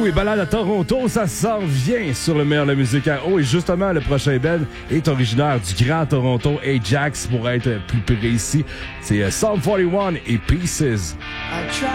Oui, balade à Toronto, ça s'en vient sur le meilleur de la musique. Oh, et justement, le prochain band est originaire du Grand Toronto, Ajax, pour être plus précis. C'est Psalm 41 et Pieces.